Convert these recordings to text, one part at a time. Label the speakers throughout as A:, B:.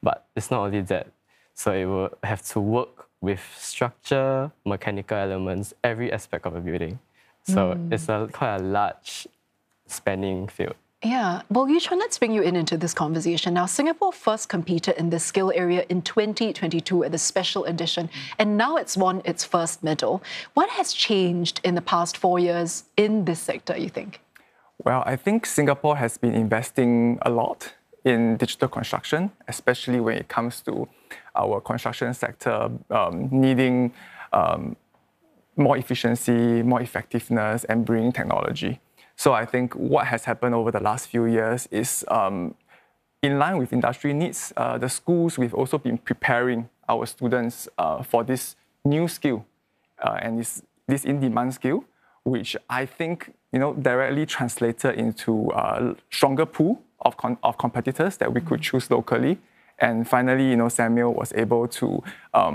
A: But it's not only that. So it will have to work with structure, mechanical elements, every aspect of a building. So it's quite a large spanning field.
B: Yeah. Well, Yu-Chuan, let's bring you into this conversation. Now, Singapore first competed in this skill area in 2022 at the special edition, and now it's won its first medal. What has changed in the past 4 years in this sector, you think?
C: Well, I think Singapore has been investing a lot in digital construction, especially when it comes to our construction sector needing more efficiency, more effectiveness, and bringing technology. So I think what has happened over the last few years is in line with industry needs. The schools, we've also been preparing our students for this new skill and this in-demand skill, which I think directly translated into a stronger pool of competitors that we could choose locally. And finally, Samuel was able to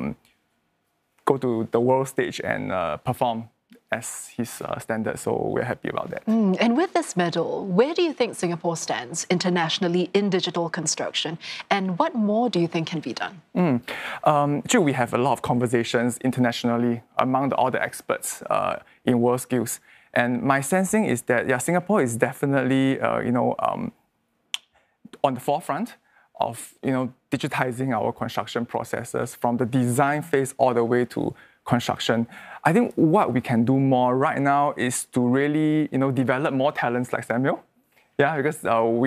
C: go to the world stage and perform as his standard, so we're happy about that.
B: And with this medal, where do you think Singapore stands internationally in digital construction? And what more do you think can be done?
C: Actually, we have a lot of conversations internationally among all the experts in world skills. And my sensing is that, Singapore is definitely, on the forefront of, digitizing our construction processes from the design phase all the way to construction. I think what we can do more right now is to really, develop more talents like Samuel. Yeah, because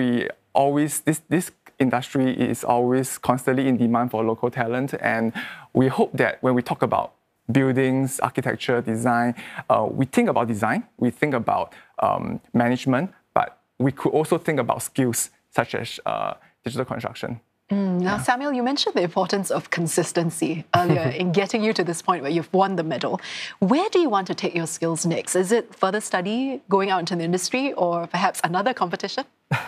C: this industry is always constantly in demand for local talent, and we hope that when we talk about buildings, architecture, design, we think about design, we think about management, but we could also think about skills such as digital construction.
B: Now, Samuel, you mentioned the importance of consistency earlier in getting you to this point where you've won the medal. Where do you want to take your skills next? Is it further study, going out into the industry, or perhaps another competition?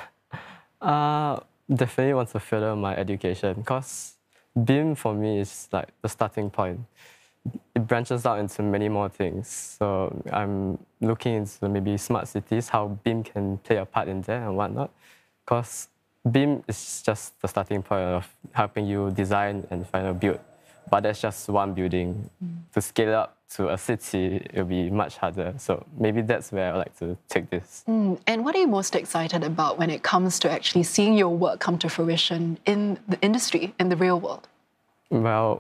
A: Definitely want to further my education, because BIM for me is like the starting point. It branches out into many more things. So I'm looking into maybe smart cities, how BIM can play a part in there and whatnot. Because BIM is just the starting point of helping you design and final build. But that's just one building. To scale it up to a city, it'll be much harder. So maybe that's where I like to take this.
B: And what are you most excited about when it comes to actually seeing your work come to fruition in the industry, in the real world?
A: Well,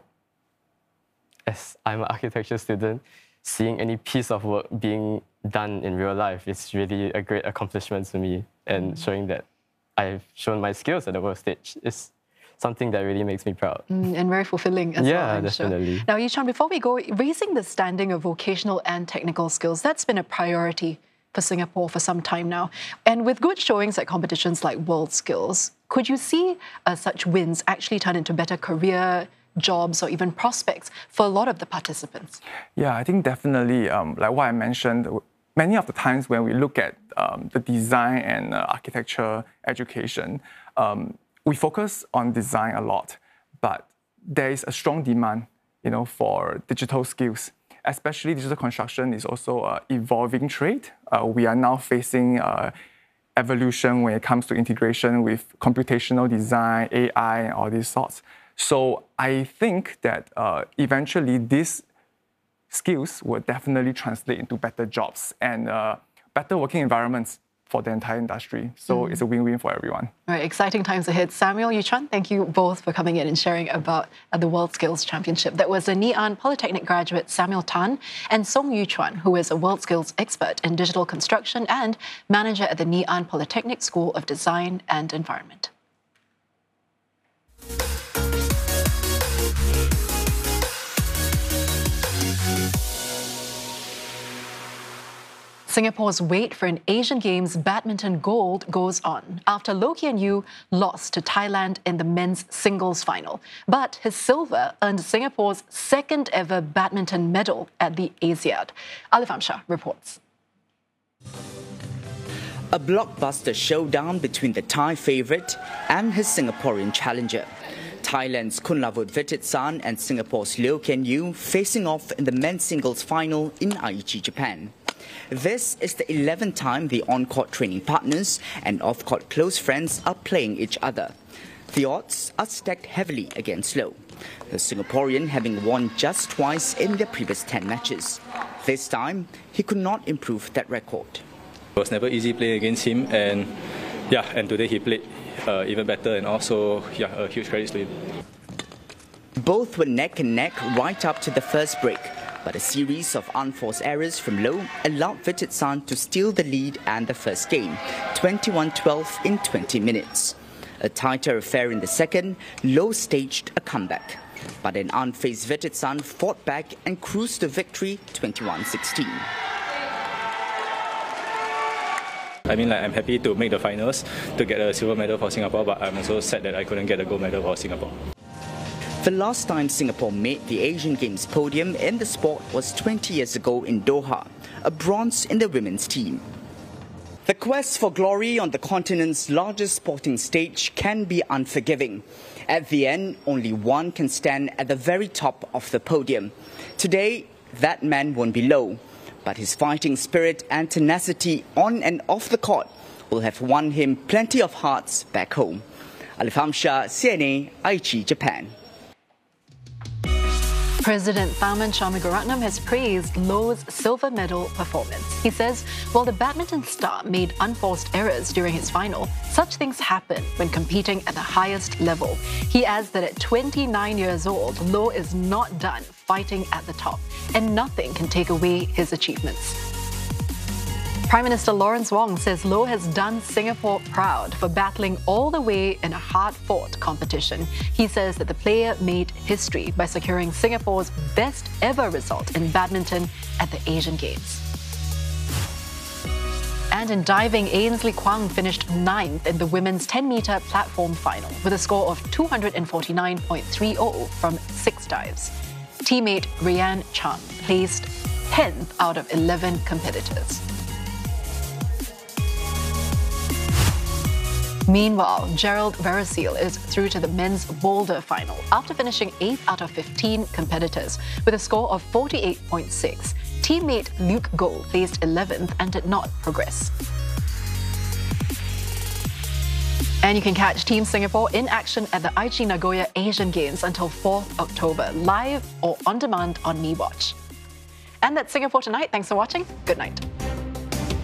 A: as I'm an architecture student, seeing any piece of work being done in real life is really a great accomplishment to me, and showing that I've shown my skills at the world stage is something that really makes me proud.
B: And very fulfilling as well,
A: Yeah,
B: I'm
A: definitely.
B: Sure. Now, Yu-Chuan, before we go, raising the standing of vocational and technical skills, that's been a priority for Singapore for some time now. And with good showings at competitions like World Skills, could you see such wins actually turn into better career jobs or even prospects for a lot of the participants?
C: Yeah, I think definitely, like what I mentioned, many of the times when we look at the design and architecture education, we focus on design a lot, but there is a strong demand, for digital skills. Especially digital construction is also an evolving trade. We are now facing evolution when it comes to integration with computational design, AI, and all these sorts. So I think that eventually these skills will definitely translate into better jobs and better working environments for the entire industry. So it's a win-win for everyone.
B: All right, exciting times ahead. Samuel, Yu-Chuan, thank you both for coming in and sharing about the World Skills Championship. That was a Ngee Ann Polytechnic graduate, Samuel Tan, and Song Yu-Chuan, who is a World Skills expert in digital construction and manager at the Ngee Ann Polytechnic School of Design and Environment. Singapore's wait for an Asian Games badminton gold goes on after Loh Kean Yew lost to Thailand in the men's singles final. But his silver earned Singapore's second ever badminton medal at the Asiad. Alif Amshah reports.
D: A blockbuster showdown between the Thai favourite and his Singaporean challenger. Thailand's Kunlavut Vittitsan and Singapore's Loh Kean Yew facing off in the men's singles final in Aichi, Japan. This is the 11th time the on-court training partners and off-court close friends are playing each other. The odds are stacked heavily against Loh, the Singaporean having won just twice in their previous 10 matches. This time, he could not improve that record.
E: It was never easy playing against him, and today he played even better, and also a huge credit to him.
D: Both were neck and neck right up to the first break, but a series of unforced errors from Loh allowed Vichitsan to steal the lead and the first game, 21-12 in 20 minutes. A tighter affair in the second, Loh staged a comeback, but an unfazed Vichitsan fought back and cruised to victory 21-16.
E: I'm happy to make the finals to get a silver medal for Singapore, but I'm also sad that I couldn't get a gold medal for Singapore.
D: The last time Singapore made the Asian Games podium in the sport was 20 years ago in Doha, a bronze in the women's team. The quest for glory on the continent's largest sporting stage can be unforgiving. At the end, only one can stand at the very top of the podium. Today, that man won't be Loh, but his fighting spirit and tenacity on and off the court will have won him plenty of hearts back home. Alif Hamshah, CNA, Aichi, Japan.
B: President Tharman Shanmugaratnam has praised Loh's silver medal performance. He says, while the badminton star made unforced errors during his final, such things happen when competing at the highest level. He adds that at 29 years old, Loh is not done fighting at the top, and nothing can take away his achievements. Prime Minister Lawrence Wong says Loh has done Singapore proud for battling all the way in a hard-fought competition. He says that the player made history by securing Singapore's best ever result in badminton at the Asian Games. And in diving, Ainsley Kwang finished 9th in the women's 10-metre platform final with a score of 249.30 from 6 dives. Teammate Rianne Chan placed 10th out of 11 competitors. Meanwhile, Gerald Veresil is through to the men's boulder final after finishing 8th out of 15 competitors with a score of 48.6. Teammate Luke Goh placed 11th and did not progress. And you can catch Team Singapore in action at the Aichi Nagoya Asian Games until 4th October, live or on demand on MeWatch. And that's Singapore Tonight. Thanks for watching. Good night.